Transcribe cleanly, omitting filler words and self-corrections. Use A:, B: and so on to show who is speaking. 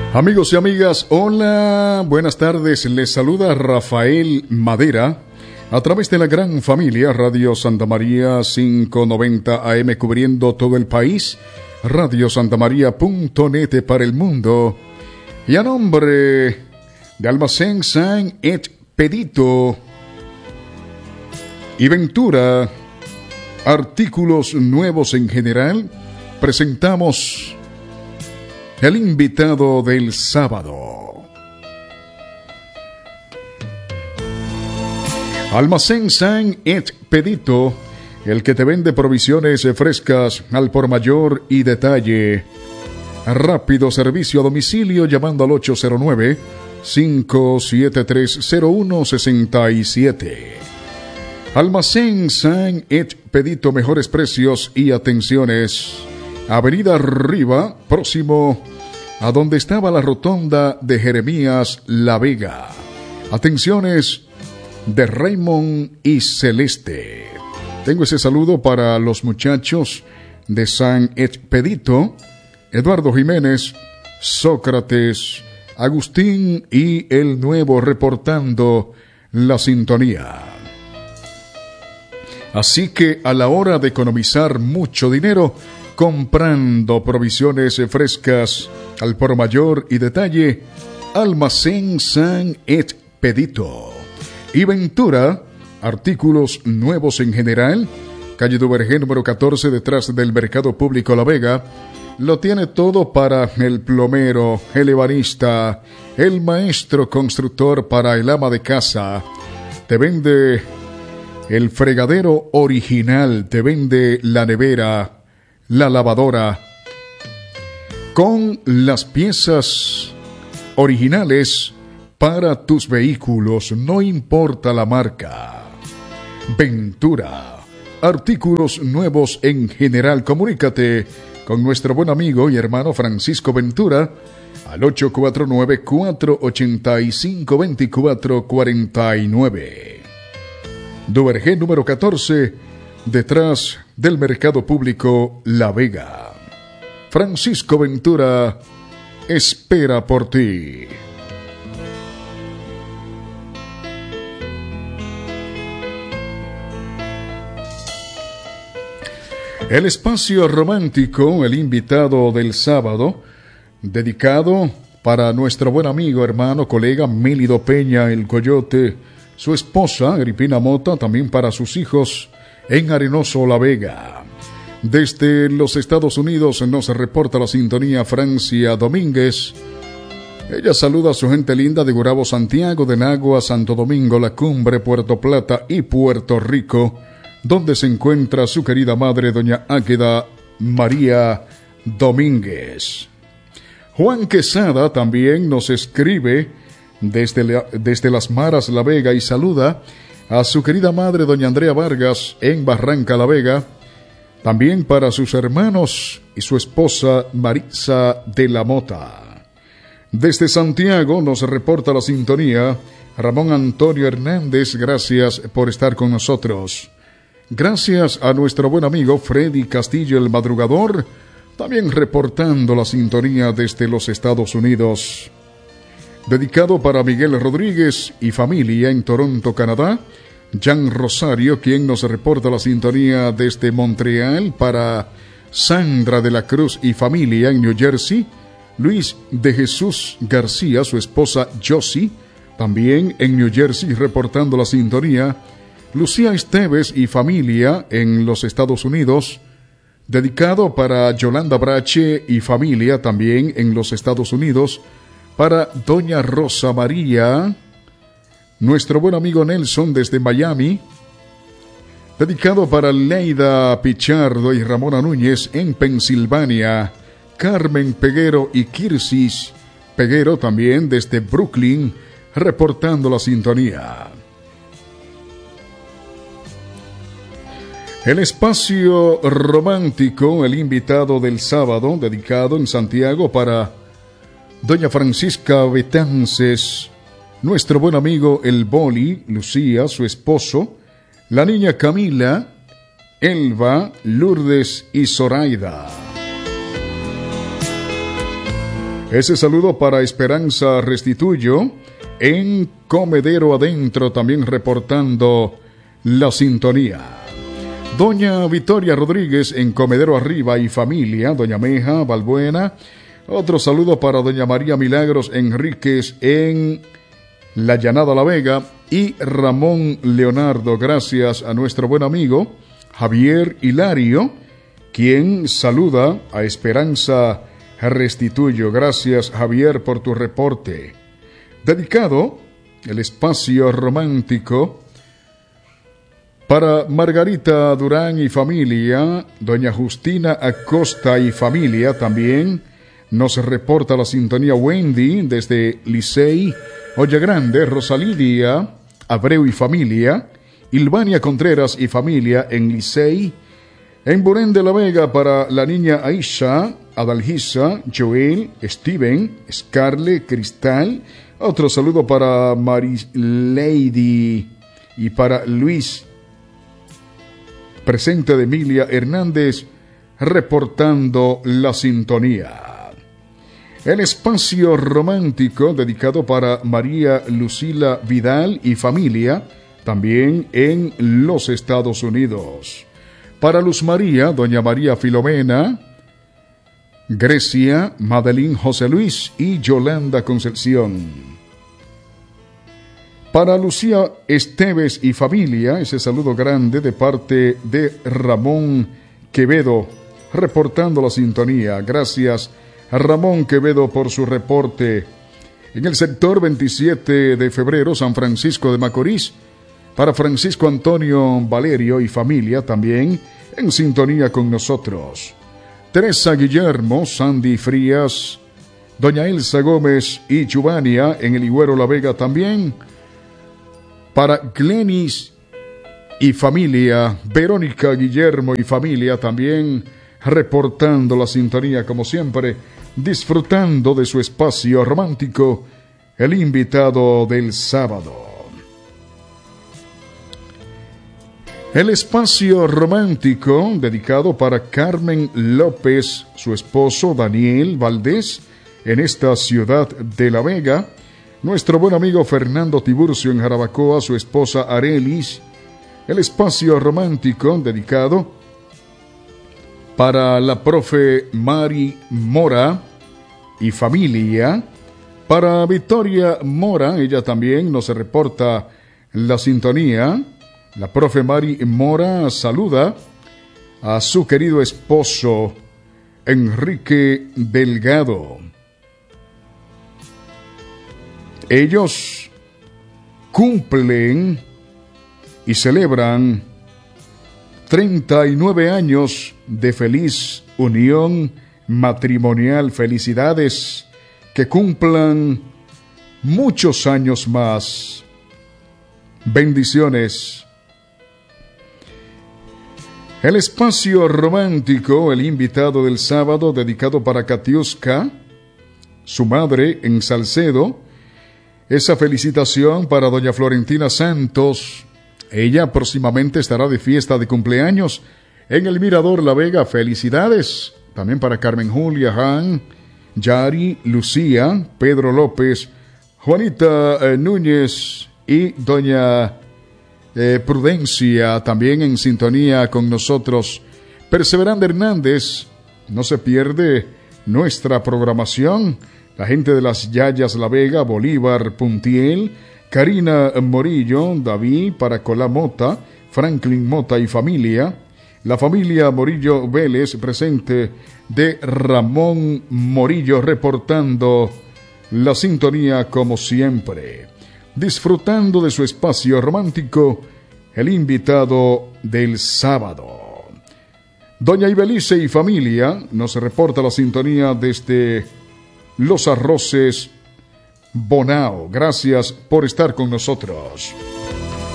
A: Amigos y amigas, hola, buenas tardes. Les saluda Rafael Madera a través de la gran familia Radio Santa María 590 AM cubriendo todo el país, radiosantamaria.net para el mundo. Y a nombre de Almacén San Expedito y Ventura, artículos nuevos en general, presentamos el invitado del sábado. Almacén San Expedito, el que te vende provisiones frescas al por mayor y detalle. Rápido servicio a domicilio llamando al 809-573-0167. Almacén San Expedito, mejores precios y atenciones. Avenida Arriba, próximo a donde estaba la rotonda de Jeremías La Vega. Atenciones de Raymond y Celeste. Tengo ese saludo para los muchachos de San Expedito, Eduardo Jiménez, Sócrates, Agustín y el Nuevo reportando la sintonía. Así que a la hora de economizar mucho dinero, comprando provisiones frescas al por mayor y detalle, Almacén San Expedito. Y Ventura, artículos nuevos en general, calle Duvergé número 14 detrás del Mercado Público La Vega. Lo tiene todo para el plomero, el ebanista, el maestro constructor, para el ama de casa. Te vende el fregadero original, te vende la nevera, la lavadora, con las piezas originales para tus vehículos, no importa la marca. Ventura, artículos nuevos en general. Comunícate con nuestro buen amigo y hermano Francisco Ventura al 849-485-2449. Duvergé número 14, detrás del Mercado Público La Vega. Francisco Ventura espera por ti. El espacio romántico, el invitado del sábado, dedicado para nuestro buen amigo, hermano, colega Mélido Peña, el Coyote, su esposa, Agripina Mota, también para sus hijos en Arenoso, La Vega. Desde los Estados Unidos nos reporta la sintonía Francia Domínguez. Ella saluda a su gente linda de Gurabo, Santiago, de Nagua, Santo Domingo, La Cumbre, Puerto Plata y Puerto Rico, donde se encuentra su querida madre, doña Águeda María Domínguez. Juan Quesada también nos escribe desde Las Maras, La Vega, y saluda a su querida madre, doña Andrea Vargas, en Barranca, La Vega. También para sus hermanos y su esposa, Marisa de la Mota. Desde Santiago nos reporta la sintonía Ramón Antonio Hernández. Gracias por estar con nosotros. Gracias a nuestro buen amigo Freddy Castillo, el madrugador, también reportando la sintonía desde los Estados Unidos. Dedicado para Miguel Rodríguez y familia en Toronto, Canadá. Jan Rosario, quien nos reporta la sintonía desde Montreal, para Sandra de la Cruz y familia en New Jersey. Luis de Jesús García, su esposa Josie, también en New Jersey, reportando la sintonía. Lucía Esteves y familia en los Estados Unidos. Dedicado para Yolanda Brache y familia también en los Estados Unidos. Para doña Rosa María, nuestro buen amigo Nelson desde Miami. Dedicado para Leida Pichardo y Ramona Núñez en Pensilvania. Carmen Peguero y Kirsis Peguero también desde Brooklyn, reportando la sintonía. El espacio romántico, el invitado del sábado, dedicado en Santiago para doña Francisca Betances, nuestro buen amigo El Boli, Lucía, su esposo, la niña Camila, Elba, Lourdes y Zoraida. Ese saludo para Esperanza Restituyo en Comedero Adentro, también reportando la sintonía. Doña Victoria Rodríguez en Comedero Arriba y familia, Doña Meja Balbuena. Otro saludo para Doña María Milagros Enríquez en La Llanada La Vega y Ramón Leonardo. Gracias a nuestro buen amigo Javier Hilario, quien saluda a Esperanza Restituyo. Gracias, Javier, por tu reporte. Dedicado el espacio romántico para Margarita Durán y familia, Doña Justina Acosta y familia también. Nos reporta la sintonía Wendy desde Licey, Olla Grande, Rosalidia Abreu y familia, Ilvania Contreras y familia en Licey, en Borén de la Vega para la niña Aisha, Adalgisa, Joel, Steven, Scarlett, Cristal. Otro saludo para Marilady y para Luis, presente de Emilia Hernández, reportando la sintonía. El espacio romántico dedicado para María Lucila Vidal y familia, también en los Estados Unidos. Para Luz María, Doña María Filomena, Grecia, Madeline José Luis y Yolanda Concepción. Para Lucía Esteves y familia, ese saludo grande de parte de Ramón Quevedo, reportando la sintonía. Gracias a Ramón Quevedo por su reporte. En el sector 27 de febrero, San Francisco de Macorís, para Francisco Antonio Valerio y familia también en sintonía con nosotros. Teresa Guillermo, Sandy Frías, Doña Elsa Gómez y Chubania en el Higüero La Vega también. Para Glenis y familia, Verónica Guillermo y familia también reportando la sintonía como siempre, disfrutando de su espacio romántico, el invitado del sábado. El espacio romántico dedicado para Carmen López, su esposo Daniel Valdés, en esta ciudad de La Vega. Nuestro buen amigo Fernando Tiburcio en Jarabacoa, su esposa Arelis. El espacio romántico dedicado para la profe Mari Mora y familia. Para Victoria Mora, ella también nos reporta la sintonía. La profe Mari Mora saluda a su querido esposo Enrique Delgado. Ellos cumplen y celebran 39 años de feliz unión matrimonial. Felicidades, que cumplan muchos años más. Bendiciones. El espacio romántico, el invitado del sábado, dedicado para Katiuska, su madre en Salcedo. Esa felicitación para doña Florentina Santos. Ella próximamente estará de fiesta de cumpleaños en el Mirador La Vega. Felicidades. También para Carmen Julia, Han, Yari, Lucía, Pedro López, Juanita Núñez y doña Prudencia, también en sintonía con nosotros. Perseverando Hernández, no se pierde nuestra programación. La gente de las Yayas La Vega, Bolívar, Puntiel, Karina Morillo, David, Paracolá Mota, Franklin Mota y familia. La familia Morillo Vélez, presente de Ramón Morillo, reportando la sintonía como siempre. Disfrutando de su espacio romántico, el invitado del sábado. Doña Ibelice y familia nos reporta la sintonía desde Los Arroces, Bonao. Gracias por estar con nosotros.